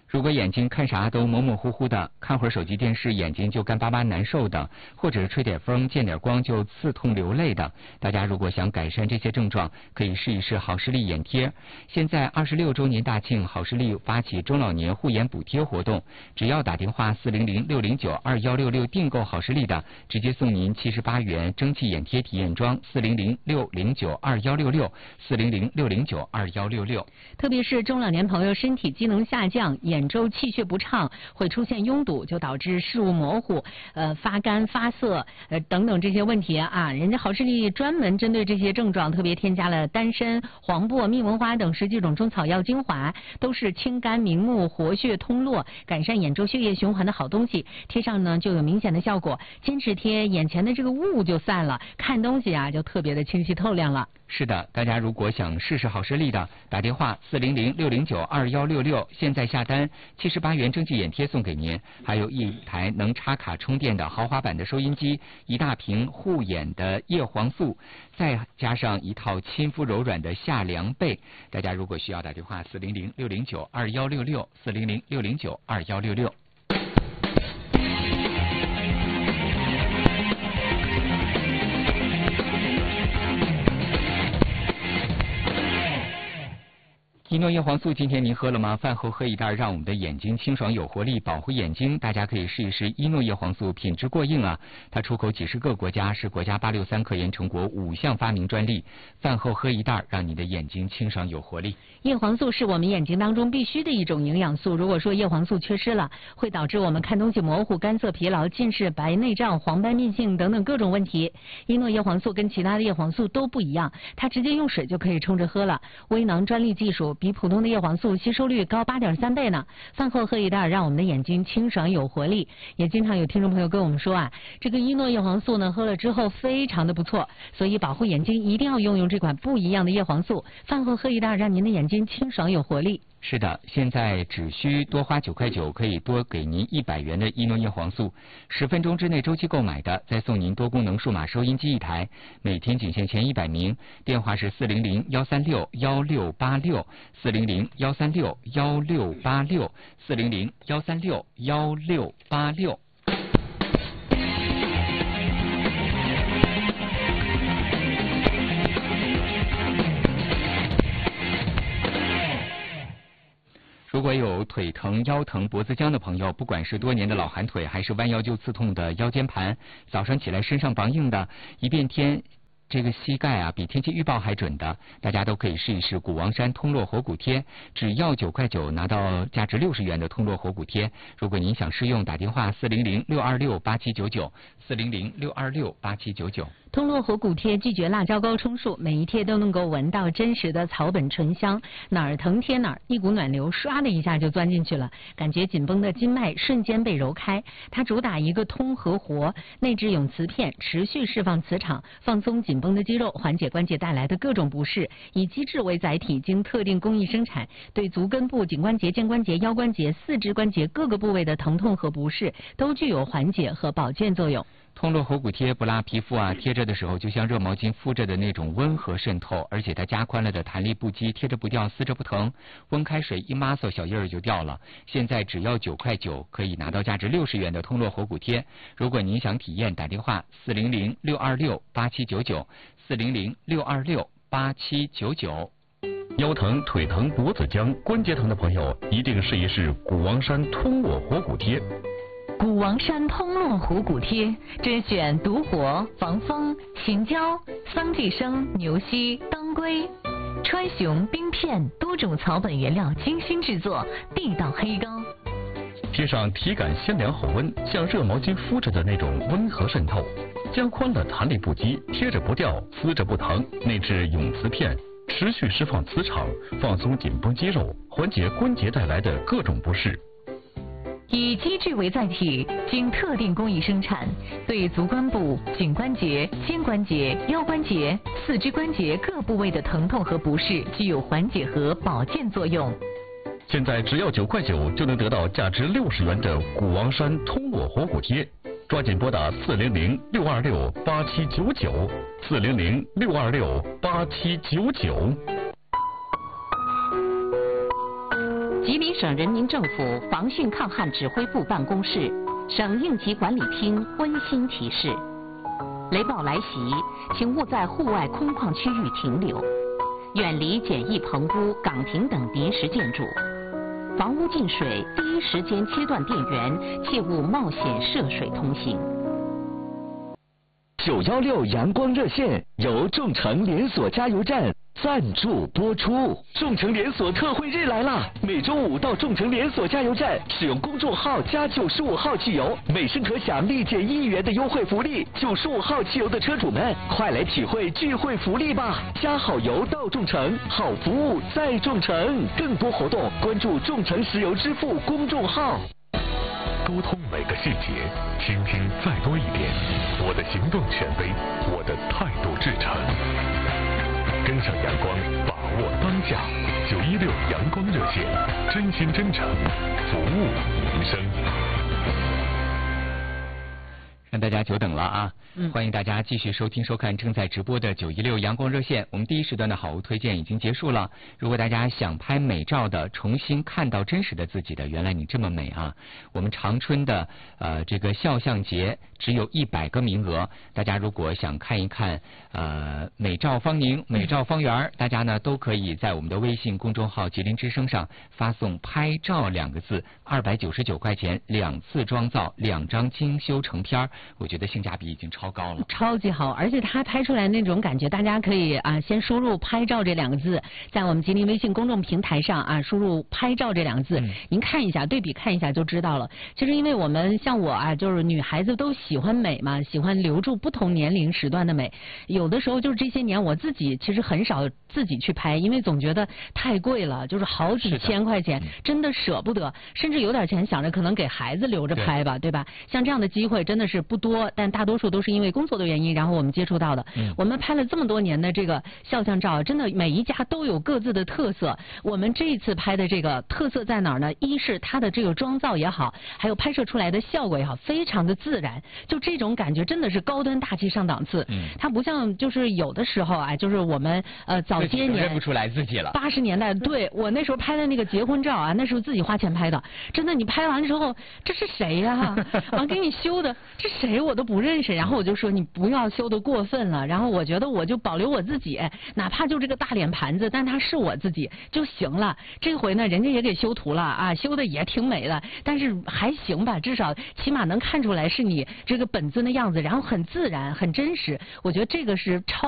如果眼睛看啥都模模糊糊的，看会儿手机电视眼睛就干巴巴难受的，或者吹点风见点光就刺痛流泪的，大家如果想改善这些症状，可以试一试好视力眼贴。现在26周年大庆，好视力发起中老年护眼补贴活动，只要打电话400-609-2166订购好视力的，直接送您78元蒸汽眼贴体验装，400-609-2166，400-609-2166。 特别是中老年朋友身体机能下降，眼周气血不畅，会出现拥堵，就导致视物模糊、发干、发涩等等这些问题啊。人家好视力专门针对这些症状，特别添加了丹参、黄柏、蜜文花等10几种中草药精华，都是清肝明目、活血通络、改善眼周血液循环的好东西。贴上呢就有明显的效果，坚持贴，眼前的这个雾就散了，看东西啊就特别的清晰透亮了。 是的，大家如果想试试好视力的，打电话400-609-2166，现在下单78元蒸汽眼贴送给您，还有一台能插卡充电的豪华版的收音机，一大瓶护眼的叶黄素，再加上一套亲肤柔软的夏凉被。大家如果需要打电话400-609-2166，400-609-2166。依诺叶黄素今天您喝了吗？饭后喝一袋，让我们的眼睛清爽有活力，保护眼睛。大家可以试一试依诺叶黄素，品质过硬啊！它出口几10个国家，是国家863科研成果5项发明专利。饭后喝一袋，让你的眼睛清爽有活力。 叶黄素是我们眼睛当中必须的一种营养素，如果说叶黄素缺失了，会导致我们看东西模糊、干涩、疲劳、近视、白内障、黄斑变性等等各种问题。依诺叶黄素跟其他的叶黄素都不一样，它直接用水就可以冲着喝了，微囊专利技术，比普通的叶黄素吸收率高8.3倍呢。饭后喝一袋，让我们的眼睛清爽有活力。也经常有听众朋友跟我们说啊，这个依诺叶黄素呢喝了之后非常的不错，所以保护眼睛一定要用这款不一样的叶黄素。饭后喝一袋，让您的眼睛清爽有活力。 是的，现在只需多花9块9，可以多给您100元的依诺叶黄素。10分钟之内周期购买的，再送您多功能数码收音机1台，每天仅限前100名。电话是400-136-1686，400-136-1686，400-136-1686。如果有腿疼、腰疼、脖子僵的朋友，不管是多年的老寒腿，还是弯腰就刺痛的腰间盘，早上起来身上梆硬的，一变天这个膝盖啊比天气预报还准的，大家都可以试一试谷王山通络活骨贴，只要9块9拿到价值60元的通络活骨贴。如果您想试用，打电话400-626-8799，400-626-8799。 通络活骨贴拒绝辣椒膏充数，每一贴都能够闻到真实的草本醇香，哪儿疼贴哪儿，一股暖流唰的一下就钻进去了，感觉紧绷的筋脉瞬间被揉开。它主打一个通和活，内置永磁片，持续释放磁场，放松紧绷的肌肉，缓解关节带来的各种不适。以机制为载体，经特定工艺生产，对足根部、颈关节、肩关节、腰关节、四肢关节各个部位的疼痛和不适都具有缓解和保健作用。 通络活骨贴不拉皮肤啊，贴着的时候就像热毛巾敷着的那种温和渗透，而且它加宽了的弹力不羁，贴着不掉，撕着不疼，温开水一抹扫小印儿就掉了。现在只要9块9，可以拿到价值60元的通络活骨贴。如果您想体验，打电话400-626-8799，400-626-8799。 腰疼、腿疼、脖子僵、关节疼的朋友，一定试一试谷王山通络活骨贴。 谷王山通络活骨贴甄选独活、防风、秦椒、桑寄生、牛膝、当归、川芎、冰片多种草本原料精心制作，地道黑膏。 贴上体感鲜凉后温，像热毛巾敷着的那种温和渗透，加宽了弹力不羁，贴着不掉，撕着不疼，内置永磁片，持续释放磁场，放松紧绷肌肉，缓解关节带来的各种不适。 以机制为载体，经特定工艺生产，对足关部、颈关节、肩关节、腰关节、四肢关节各部位的疼痛和不适具有缓解和保健作用。 现在只要9块9就能得到价值60元的谷王山通络活骨贴，抓紧拨打400-626-8799，400-626-8799。 吉林省人民政府防汛抗旱指挥部办公室、省应急管理厅温馨提示：雷暴来袭，请勿在户外空旷区域停留，远离简易棚屋、岗亭等临时建筑。房屋进水，第一时间切断电源，切勿冒险涉水通行。 916阳光热线由众诚连锁加油站赞助播出。众诚连锁特惠日来啦！每周5到众诚连锁加油站使用公众号加95号汽油，每升可享立减1元的优惠福利。95号汽油的车主们，快来体会聚会福利吧！加好油到众诚，好服务在众诚。更多活动关注众诚石油支付公众号。 沟通每个细节，倾听再多一点。我的行动权威，我的态度至诚。跟上阳光，把握当下。916阳光热线，真心真诚，服务民生。 让大家久等了啊！欢迎大家继续收听收看正在直播的916阳光热线。我们第一时段的好物推荐已经结束了。如果大家想拍美照的，重新看到真实的自己的，原来你这么美啊！我们长春的这个肖像节只有100个名额，大家如果想看一看美照芳宁、美照方圆，大家呢都可以在我们的微信公众号吉林之声上发送拍照2个字，299块钱2次妆造2张精修成片，我觉得性价比已经超高了， 超级好，而且它拍出来那种感觉，大家可以先输入拍照这2个字，在我们吉林微信公众平台上输入拍照这2个字，您看一下对比看一下就知道了。其实因为我们像我就是女孩子都喜欢美嘛，喜欢留住不同年龄时段的美，有的时候就是这些年我自己其实很少自己去拍，因为总觉得太贵了，就是好几千块钱，真的舍不得，甚至有点钱想着可能给孩子留着拍吧，对吧？像这样的机会真的是不多，但大多数都是因为工作的原因，然后我们接触到的。我们拍了这么多年的这个肖像照，真的每一家都有各自的特色。我们这一次拍的这个特色在哪儿呢？一是它的这个妆造也好，还有拍摄出来的效果也好，非常的自然，就这种感觉真的是高端大气上档次。它不像就是有的时候就是我们早些年认不出来自己了。 80年代，对，我那时候拍的那个结婚照那时候自己花钱拍的，真的你拍完之后这是谁呀？完给你修的这谁我都不认识，然后我就说你不要修的过分了，然后我觉得我就保留我自己，哪怕就这个大脸盘子，但它是我自己就行了。这回呢人家也给修图了修的也挺美的，但是还行吧，至少起码能看出来是你这个本尊的样子，然后很自然很真实，我觉得这个是超